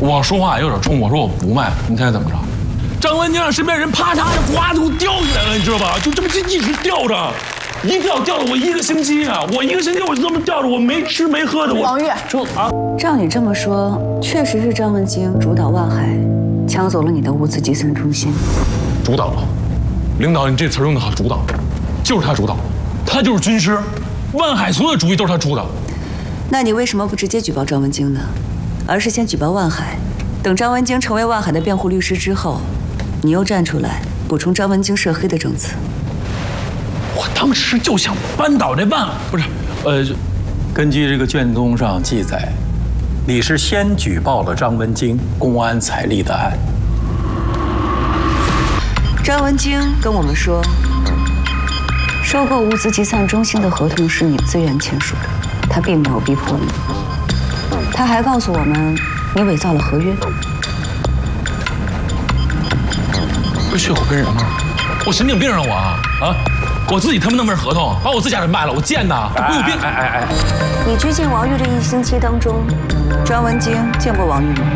我说话有点冲，我说我不卖，你猜怎么着？张文京让身边人啪嚓就哗就掉下来了，你知道吧？就这么一直吊着，一吊了我1个星期啊！我1个星期我就这么吊着，我没吃没喝的。 王玉， 照你这么说，确实是张文京主导万海抢走了你的物资集散中心。 主导，领导，你这词用的好，主导，就是他主导，他就是军师，万海所有的主意都是他出的。 那你为什么不直接举报张文京呢？而是先举报万海，等张文京成为万海的辩护律师之后，你又站出来补充张文京涉黑的证词。 我当时就想扳倒这不是， 根据这个卷宗上记载，你是先举报了张文京公安财力的案。 张文京跟我们说，收购物资集散中心的合同是你自愿签署的，他并没有逼迫你。他还告诉我们，你伪造了合约。 不是血口喷人吗？我神经病啊我啊！我自己他妈弄份合同，把我自家人卖了，我贱呐！我有病！ 你拘禁王玉这1星期当中，张文京见过王玉吗？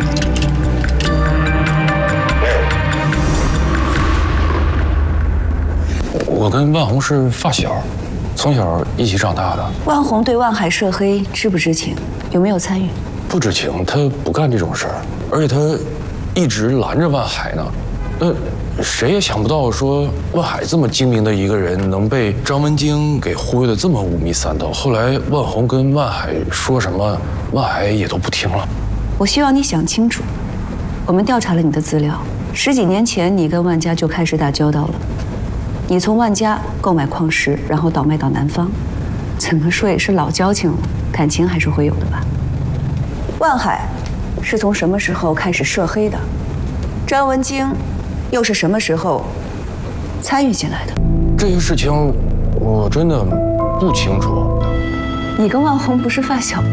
我跟万红是发小，从小一起长大的。 万红对万海涉黑知不知情？有没有参与？ 不知情，他不干这种事儿，而且他一直拦着万海呢。谁也想不到说万海这么精明的一个人，能被张文京给忽悠得这么5迷3道。后来万红跟万海说什么，万海也都不听了。 我希望你想清楚，我们调查了你的资料，10几年前你跟万家就开始打交道了。你从万家购买矿石，然后倒卖到南方，怎么说也是老交情了，感情还是会有的吧。万海是从什么时候开始涉黑的？张文京又是什么时候参与进来的？ 这些事情我真的不清楚。 你跟万红不是发小吗？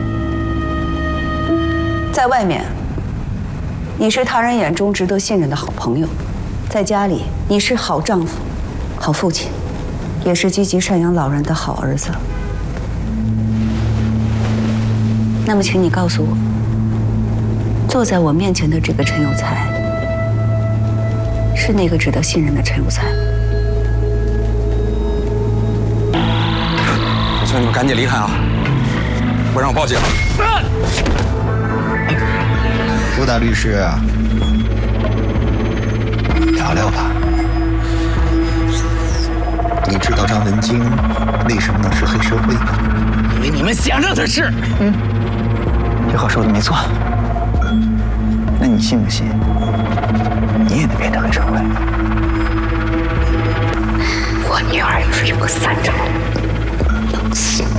在外面，你是他人眼中值得信任的好朋友；在家里，你是好丈夫、好父亲，也是积极赡养老人的好儿子。那么，请你告诉我，坐在我面前的这个陈有才，是那个值得信任的陈有才？ 我劝你们赶紧离开啊，不然我报警。 朱大律师，聊聊吧。你知道张文京为什么能是黑社会吗？ 因为你们想让他是。 这话说的没错。那你信不信？你也得变成黑社会？ 我女儿要是有个3招，能行。